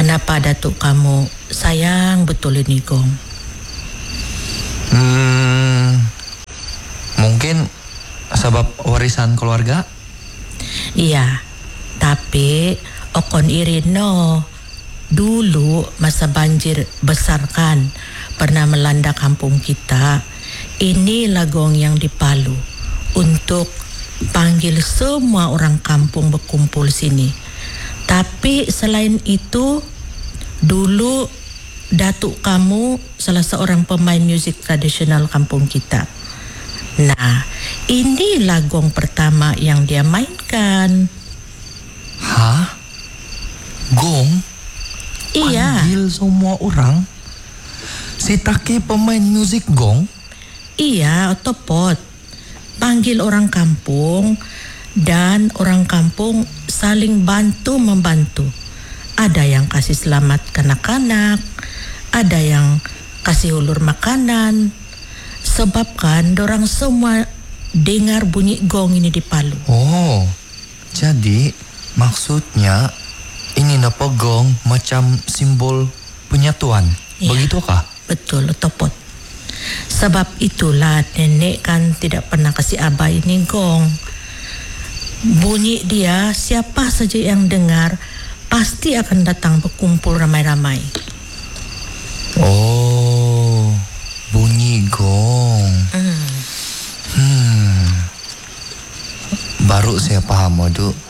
Kenapa Datuk kamu sayang betul ini gong? Mungkin sebab warisan keluarga. Iya, tapi okon irin no. Dulu masa banjir besar kan pernah melanda kampung kita. Inilah gong yang dipalu untuk panggil semua orang kampung berkumpul sini. Tapi selain itu, dulu datuk kamu salah seorang pemain musik tradisional kampung kita. Nah, inilah gong pertama yang dia mainkan. Hah? Gong? Iya. Panggil semua orang? Si Taki pemain musik gong? Iya, otopot. Panggil orang kampung dan orang kampung saling bantu-membantu. Ada yang kasih selamat kanak-kanak, ada yang kasih ulur makanan. Sebab kan dorang semua dengar bunyi gong ini di Palu. Oh, jadi maksudnya ini napa gong macam simbol penyatuan. Ya, Begitukah? betul, otopot. Sebab itulah nenek kan tidak pernah kasih abah ini gong. Bunyi dia, siapa saja yang dengar pasti akan datang berkumpul ramai-ramai. Oh, bunyi gong. Baru saya paham, Madu.